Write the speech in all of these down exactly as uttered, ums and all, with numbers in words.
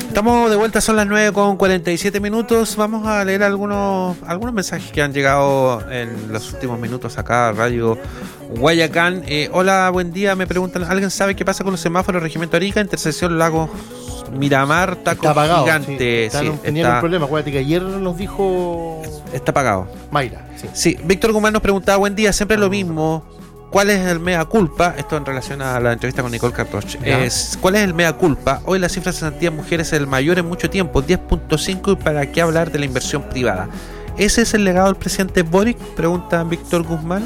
Estamos de vuelta, son las nueve con cuarenta y siete minutos. Vamos a leer algunos algunos mensajes que han llegado en los últimos minutos acá a Radio Guayacán. Eh, hola, buen día. Me preguntan, ¿alguien sabe qué pasa con los semáforos Regimiento Arica, intersección Lago Miramar, Taco Está apagado, Gigante? Sí, están, Sí, tenían está, un problema. Acuérdate que ayer nos dijo está apagado. Mayra. Sí. Sí, Víctor Guzmán nos preguntaba, buen día, siempre lo mismo. ¿Cuál es el mea culpa? Esto en relación a la entrevista con Nicole Cartoch. Es, ¿Cuál es el mea culpa? Hoy la cifra de cesantía de mujeres es el mayor en mucho tiempo, diez punto cinco, y para qué hablar de la inversión privada. ¿Ese es el legado del presidente Boric? Pregunta Víctor Guzmán.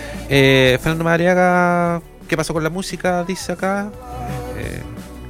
Eh, Fernando Madariaga, ¿qué pasó con la música? Dice acá. Eh,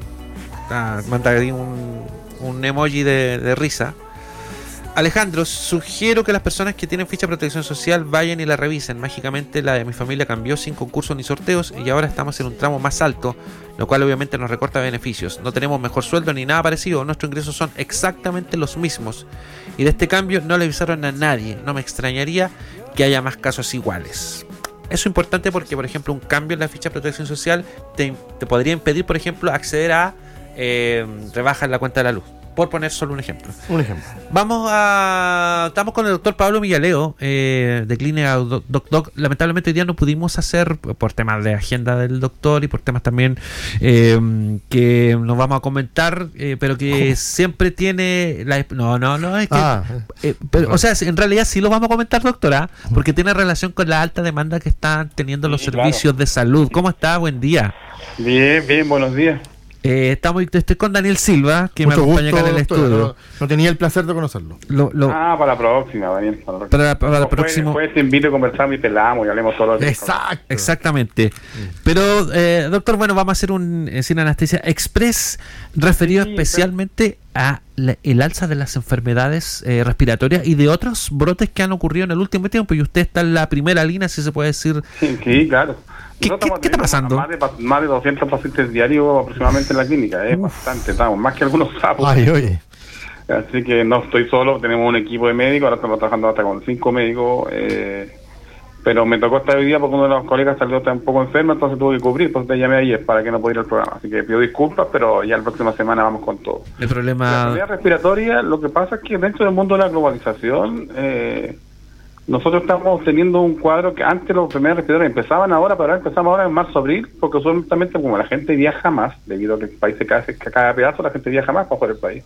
ah, manda ahí un, un emoji de, de risa. Alejandro, sugiero que las personas que tienen ficha de protección social vayan y la revisen. Mágicamente la de mi familia cambió sin concursos ni sorteos y ahora estamos en un tramo más alto, lo cual obviamente nos recorta beneficios. No tenemos mejor sueldo ni nada parecido, nuestros ingresos son exactamente los mismos. Y de este cambio no le avisaron a nadie. No me extrañaría que haya más casos iguales. Eso es importante porque, por ejemplo, un cambio en la ficha de protección social te, te podría impedir, por ejemplo, acceder a eh, rebajas en la cuenta de la luz. Por poner solo un ejemplo. Un ejemplo. Vamos a... Estamos con el doctor Pablo Villaleo, eh, de Clínica Doc, Doc Doc. Lamentablemente hoy día no pudimos hacer, por temas de agenda del doctor y por temas también eh, que nos vamos a comentar, eh, pero que ¿cómo? Siempre tiene... la No, no, no, es que... Ah, eh, pero, o sea, en realidad sí lo vamos a comentar, doctora, porque tiene relación con la alta demanda que están teniendo los sí, servicios claro. de salud. ¿Cómo está? Buen día. Bien, bien, buenos días. Eh, estamos, estoy con Daniel Silva, que mucho me acompaña gusto, acá en el doctora, estudio. No, no tenía el placer de conocerlo. Lo, lo, ah, para la próxima, Daniel. Para, la para, para el próximo. Después te invito a conversar y pelamos y hablemos todos los días. Exacto. Exactamente. Pero, eh, doctor, bueno, vamos a hacer un eh, sin anestesia express referido sí, especialmente pero... a la, el alza de las enfermedades eh, respiratorias y de otros brotes que han ocurrido en el último tiempo. Y usted está en la primera línea, si se puede decir. Sí, sí, claro. ¿Qué, ¿qué, ¿Qué está pasando? Más de, más de doscientos pacientes diarios aproximadamente en la clínica, es ¿eh? bastante, estamos más que algunos sapos. Ay, oye. Así que no estoy solo, tenemos un equipo de médicos, ahora estamos trabajando hasta con cinco médicos, eh, pero me tocó estar hoy día porque uno de los colegas salió un poco enfermo, entonces tuve que cubrir, entonces te llamé ayer para que no pudiera ir al programa, así que pido disculpas, pero ya la próxima semana vamos con todo. El problema... La enfermedad respiratoria, lo que pasa es que dentro del mundo de la globalización... Eh, nosotros estamos teniendo un cuadro que antes los enfermedades respiratorias empezaban ahora, pero ahora empezamos ahora en marzo-abril, porque usualmente como la gente viaja más, debido a que el país se cae, se cae a pedazos, la gente viaja más para fuera del país.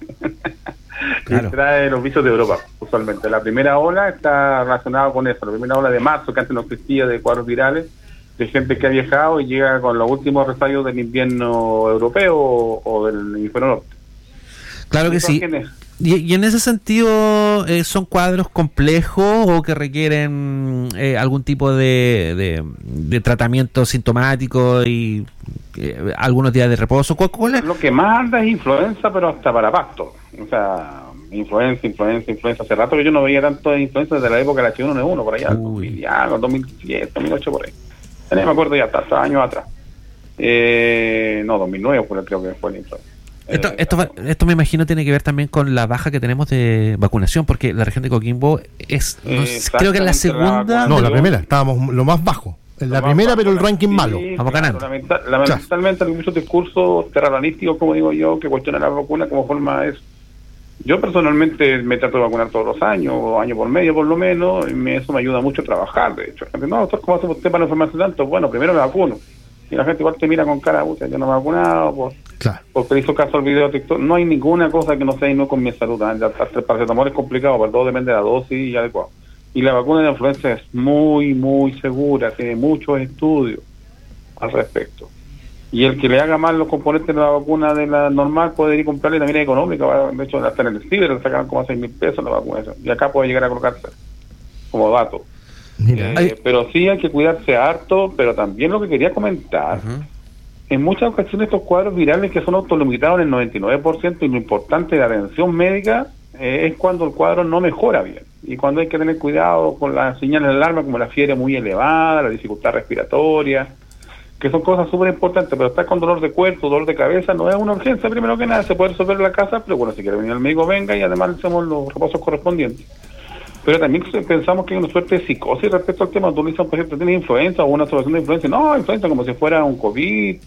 Claro. Y trae los bichos de Europa, usualmente. La primera ola está relacionada con eso, la primera ola de marzo, que antes no existía, de cuadros virales, de gente que ha viajado y llega con los últimos resayos del invierno europeo o, o del hemisferio norte. Claro que sí. Y, y en ese sentido, eh, ¿son cuadros complejos o que requieren eh, algún tipo de, de, de tratamiento sintomático y eh, algunos días de reposo? ¿Cuál, cuál es? Lo que más anda es influenza, pero hasta para pasto. O sea, influenza, influenza, influenza. Hace rato que yo no veía tanto de influenza desde la época de la H uno N uno, por allá, dos mil, ya, dos mil siete, dos mil ocho, por ahí. No me acuerdo ya, hasta, hasta años atrás. Eh, no, dos mil nueve fue, creo que fue la influenza. Esto, esto, esto me imagino tiene que ver también con la baja que tenemos de vacunación, porque la región de Coquimbo es, no, creo que es la segunda. La no, la primera, estábamos lo más bajo. En la primera, pero el ranking sí, malo. Vamos ganando. Claro, lamentablemente hay muchos discursos terraplanísticos, como digo yo, que cuestionan la vacuna como forma de eso. Yo personalmente me trato de vacunar todos los años, año por medio por lo menos, y me, eso me ayuda mucho a trabajar, de hecho. No, doctor, ¿cómo hace usted para no enfermarse tanto? Bueno, primero me vacuno. Y la gente igual te mira con cara, puta, yo no me he vacunado, por, claro. porque hizo caso al video de TikTok. No hay ninguna cosa que no sea y no con mi salud. ¿eh? Hasta el paracetamol es complicado, pero todo depende de la dosis y adecuado. Y la vacuna de la influenza es muy, muy segura, tiene muchos estudios al respecto. Y el que le haga mal los componentes de la vacuna de la normal puede ir a comprarle también económica. De hecho, hasta en el ciber le sacan como a seis mil pesos la vacuna. Y acá puede llegar a colocarse como dato. Eh, pero sí hay que cuidarse harto, pero también lo que quería comentar, uh-huh. en muchas ocasiones estos cuadros virales que son autolimitados en el noventa y nueve por ciento y lo importante de la atención médica eh, es cuando el cuadro no mejora bien y cuando hay que tener cuidado con las señales de alarma como la fiebre muy elevada, la dificultad respiratoria, que son cosas súper importantes, pero estar con dolor de cuerpo, dolor de cabeza no es una urgencia primero que nada, se puede resolver en la casa, pero bueno, si quiere venir al médico venga y además le hacemos los reposos correspondientes. Pero también pensamos que hay una suerte de psicosis respecto al tema. Tú le dices, por ejemplo, tienes influenza o una observación de influenza. No, influenza como si fuera un COVID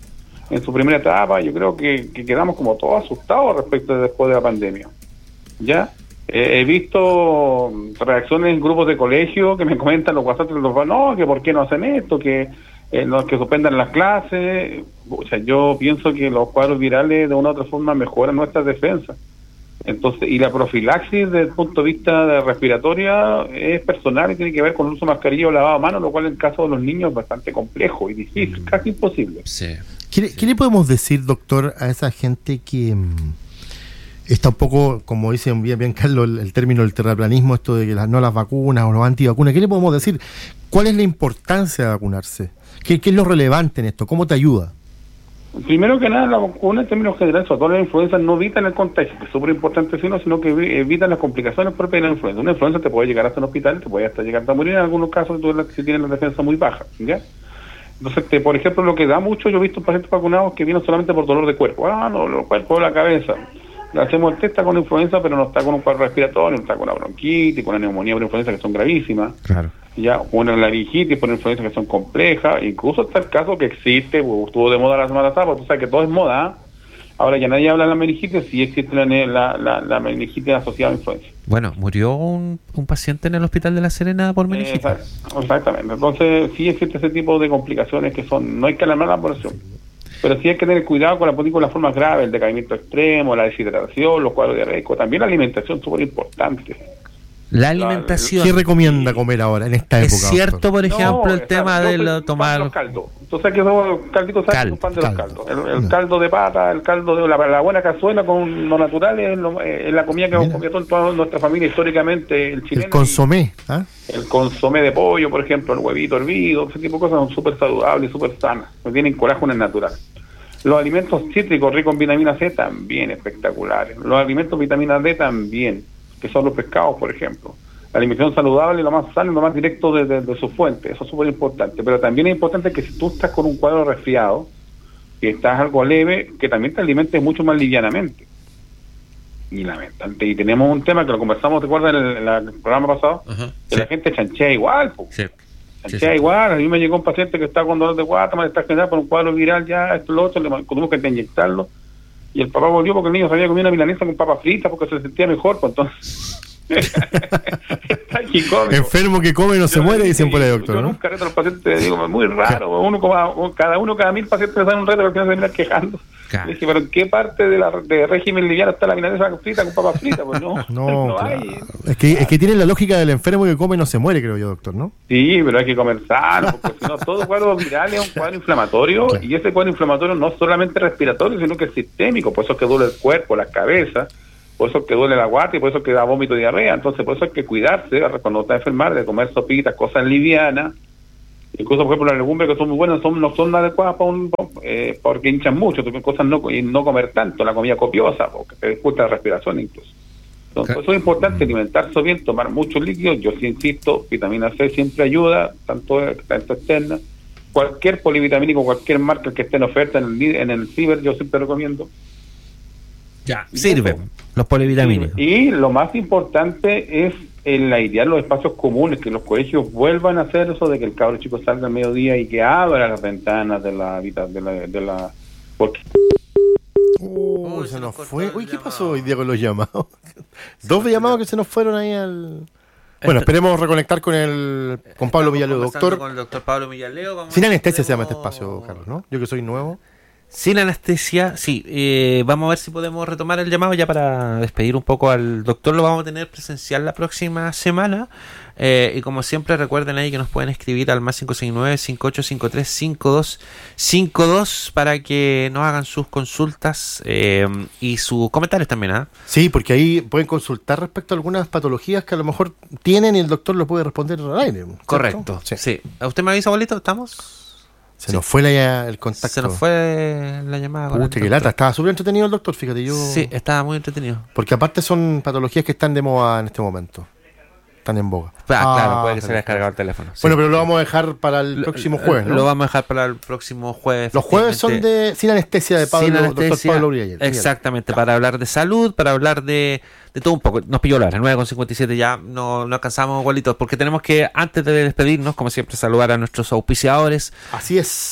en su primera etapa, yo creo que, que quedamos como todos asustados respecto de después de la pandemia. ¿Ya? Eh, he visto reacciones en grupos de colegio que me comentan los WhatsApp, los, no, que por qué no hacen esto, que eh, no, que suspendan las clases. O sea, yo pienso que los cuadros virales de una u otra forma mejoran nuestras defensas. Entonces, y la profilaxis desde el punto de vista de respiratoria es personal y tiene que ver con el uso de mascarilla o lavado de manos, lo cual en el caso de los niños es bastante complejo y difícil, mm. casi imposible. Sí. ¿Qué, ¿Qué le podemos decir, doctor, a esa gente que mmm, está un poco, como dice bien, bien Carlos, el, el término del terraplanismo, esto de que las, no las vacunas o los antivacunas? ¿Qué le podemos decir? ¿Cuál es la importancia de vacunarse? ¿Qué, qué es lo relevante en esto? ¿Cómo te ayuda? Primero que nada, la vacuna en términos generales, sobre todo la influenza, no evitan el contagio, que es súper importante, sino, sino que evitan las complicaciones propias de la influenza. Una influenza te puede llegar hasta un hospital, te puede hasta llegar a morir en algunos casos si tienes la defensa muy baja, ¿ya? Entonces, te, por ejemplo, lo que da mucho, yo he visto pacientes vacunados que vienen solamente por dolor de cuerpo. Ah, no, el cuerpo de la cabeza. Le hacemos el test, está con influenza, pero no está con un cuadro respiratorio, no está con una bronquitis, con una neumonía por influenza que son gravísimas. Claro. Ya, una laringitis por influenza que son complejas, incluso hasta el caso que existe, estuvo de moda la semana pasada, porque tú sabes que todo es moda. Ahora ya nadie habla de la meningitis, sí existe la, la, la, la meningitis asociada a influenza. Bueno, murió un, un paciente en el hospital de La Serena por meningitis. Eh, exactamente, entonces sí existe ese tipo de complicaciones que son, no hay que alarmar la población, pero sí hay que tener cuidado con la, con las formas graves, el decaimiento extremo, la deshidratación, los cuadros diarreicos, también la alimentación súper importante. La alimentación. ¿Qué recomienda comer ahora en esta época? Es cierto, doctor? Por ejemplo, no, el tema de lo, tomar los caldos. Entonces, que somos calditos, ¿sabes? Cal, pan de caldo. Los caldos. El, el caldo de pata, el caldo de la, la buena cazuela con lo natural es, lo, es la comida que hemos comido en toda nuestra familia históricamente, el chileno. El consomé, ¿ah? El consomé de pollo, por ejemplo, el huevito hervido, ese tipo de cosas son súper saludables y súper sanas. Tienen colágeno en natural. Los alimentos cítricos ricos en vitamina C también espectaculares. Los alimentos vitamina D también, que son los pescados, por ejemplo. La alimentación saludable, lo más sano, lo más directo de, de, de su fuente, eso es súper importante. Pero también es importante que si tú estás con un cuadro resfriado, que estás algo leve, que también te alimentes mucho más livianamente. Y lamentable. Y tenemos un tema que lo conversamos, ¿te acuerdas en el, en el programa pasado? Uh-huh, que sí. La gente chanchea igual, po. Sí. Chanchea sí, sí. igual. A mí me llegó un paciente que está con dolor de guata, mal está general por un cuadro viral, ya, esto, lo otro, le tuvimos que inyectarlo. Y el papá volvió porque el niño se había comido una milanesa con papas fritas porque se sentía mejor, pues entonces... Enfermo que come no se yo muere, dicen por ahí, doctor. Yo ¿no? nunca reto a los pacientes, digo, muy raro. Uno como, cada uno cada mil pacientes le dan un reto y al final se terminan quejando. Claro. Dije, pero ¿en qué parte de la de régimen liviano está la milanesa frita con papas fritas? Pues no, no, no claro. hay. Es que, es que tiene la lógica del enfermo que come no se muere, creo yo, doctor, ¿no? Sí, pero hay que comer sano, porque si no, todo cuadro viral es un cuadro inflamatorio, claro. Y ese cuadro inflamatorio no es solamente respiratorio, sino que es sistémico, por eso es que duele el cuerpo, la cabeza. Por eso es que duele la guata y por eso es que da vómito y diarrea. Entonces, por eso hay que cuidarse cuando está enfermar, de comer sopitas, cosas livianas. Incluso, por ejemplo, las legumbres que son muy buenas son, no son adecuadas para un, eh, porque hinchan mucho. Cosas no, y no comer tanto, la comida copiosa, porque te dificulta la respiración incluso. Entonces, por eso es importante alimentarse bien, tomar muchos líquidos. Yo sí insisto, vitamina C siempre ayuda, tanto, tanto externa. Cualquier polivitamínico, cualquier marca que esté en oferta en el, en el ciber, yo siempre recomiendo. Ya, sirve los polivitamínicos. Y lo más importante es el airear los espacios comunes, que los colegios vuelvan a hacer eso de que el cabro chico salga al mediodía y que abra las ventanas de la de la, de la porque uh, se, se nos fue. Uy, ¿qué pasó hoy día con los llamados? Dos llamados que se nos fueron ahí al... Bueno, esperemos reconectar con el con Pablo Millaleo, doctor. Con el doctor Pablo Millaleo. Sin anestesia se llama este espacio, Carlos, ¿no? Yo que soy nuevo. Sin anestesia, sí. Eh, vamos a ver si podemos retomar el llamado ya para despedir un poco al doctor. Lo vamos a tener presencial la próxima semana. Eh, y como siempre, recuerden ahí que nos pueden escribir al más cinco seis nueve, cinco ocho cinco tres, cinco dos cinco dos para que nos hagan sus consultas eh, y sus comentarios también. ¿eh? Sí, porque ahí pueden consultar respecto a algunas patologías que a lo mejor tienen y el doctor lo puede responder al aire. ¿Cierto? Correcto. Sí. sí. ¿A usted me avisa, abuelito? ¿Estamos? Se sí. nos fue la, el contacto. Se nos fue la llamada. Con Pucha, qué lata. Estaba súper entretenido el doctor, fíjate. yo Sí, estaba muy entretenido. Porque aparte son patologías que están de moda en este momento. Están en boga. Ah, ah claro, puede que se le haya descargado el teléfono. Sí. Bueno, pero lo vamos a dejar para el próximo jueves, ¿no? Lo vamos a dejar para el próximo jueves. Los jueves son de sin anestesia de Pablo, anestesia, doctor Pablo Uriel. Exactamente, claro. Para hablar de salud, para hablar de, de todo un poco. Nos pilló la hora, nueve con cincuenta y siete ya no, no alcanzamos, igualitos, porque tenemos que, antes de despedirnos, como siempre, saludar a nuestros auspiciadores. Así es.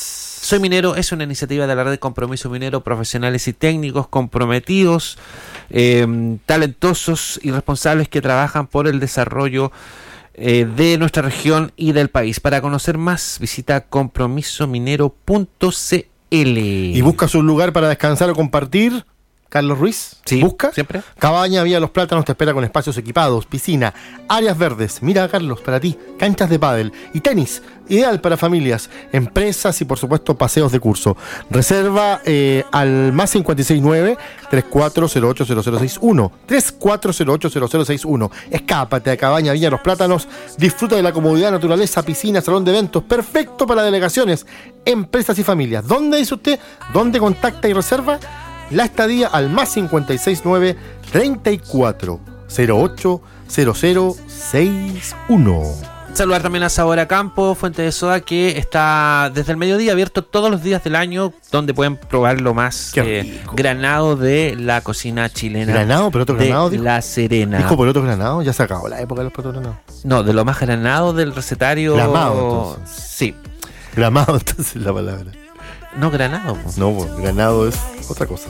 Soy Minero es una iniciativa de la red Compromiso Minero, profesionales y técnicos comprometidos, eh, talentosos y responsables que trabajan por el desarrollo eh, de nuestra región y del país. Para conocer más, visita compromiso minero punto c l. ¿Y buscas un lugar para descansar o compartir? Carlos Ruiz, sí, busca. Siempre. Cabaña Vía Los Plátanos te espera con espacios equipados, piscina, áreas verdes. Mira, Carlos, para ti, canchas de pádel y tenis, ideal para familias, empresas y por supuesto paseos de curso. Reserva eh, al más cinco seis nueve, tres cuatro cero ocho cero cero seis uno, tres cuatro cero ocho cero cero seis uno. Escápate a Cabaña Villa Los Plátanos, disfruta de la comodidad, naturaleza, piscina, salón de eventos, perfecto para delegaciones, empresas y familias. ¿Dónde dice usted? ¿Dónde contacta y reserva? La estadía al más cinco seis nueve, treinta y cuatro cero ocho cero cero seis uno. Saludar también a Sabor a Campo, Fuente de Soda, que está desde el mediodía abierto todos los días del año, donde pueden probar lo más eh, granado de la cocina chilena. ¿Granado? ¿Pero otro granado? De dijo? La Serena. ¿Dijo por otro granado? Ya se acabó la época de los otros granados. No, de lo más granado del recetario. Gramado, entonces. Sí. Gramado, entonces la palabra. No, granado. Po. No, pues, granado es otra cosa.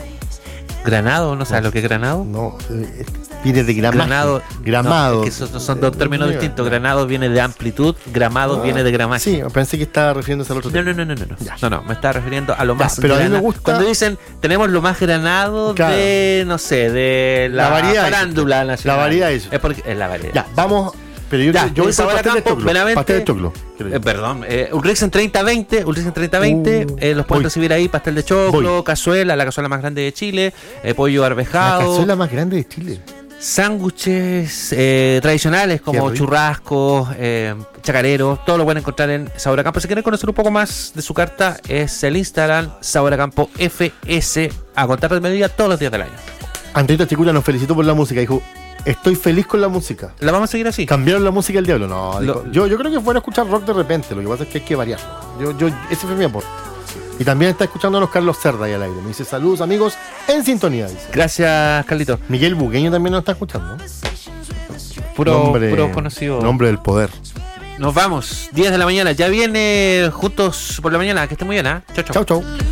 ¿Granado? ¿No sabes no. lo que es granado? No, eh, viene de gramaje. Granado. Gramado. No, es que esos son dos términos distintos. Granado viene de amplitud, gramado ah, viene de gramaje. Sí, pensé que estaba refiriéndose al otro no, no, no, no, no, no. No, no, me estaba refiriendo a lo más ya, pero grana- a mí me gusta. Cuando dicen, tenemos lo más granado claro. de, no sé, de la, la variedad farándula es, nacional. La variedad es. Es porque es la variedad. Ya, vamos. Pero yo, ya, yo voy por pastel de choclo. Pastel de choclo. Eh, perdón, eh, Ulrixen treinta veinte, Ulrixen treinta veinte, uh, eh, los pueden voy. recibir ahí, pastel de choclo, voy. cazuela, la cazuela más grande de Chile, eh, pollo arvejado. La cazuela más grande de Chile. Sándwiches eh, tradicionales como churrascos, eh, chacareros, todo lo pueden encontrar en Sabor a Campo. Si quieren conocer un poco más de su carta, es el Instagram Sabor a Campo F S, a contar de mediodía todos los días del año. Antonio Chicula nos felicitó por la música, dijo: estoy feliz con la música. ¿La vamos a seguir así? ¿Cambiaron la música del diablo? No, Lo, dijo, yo, yo creo que es bueno escuchar rock de repente. Lo que pasa es que hay que variar. Yo, yo, ese fue mi aporte. Y también está escuchándonos Carlos Cerda ahí al aire. Me dice: saludos amigos, en sintonía. Dice. Gracias, Carlito. Miguel Bugueño también nos está escuchando. Puro, nombre, puro conocido. Nombre del poder. Nos vamos, diez de la mañana. Ya viene Juntos por la Mañana. Que esté muy bien, ¿eh? Chau, chau. Chau, chau.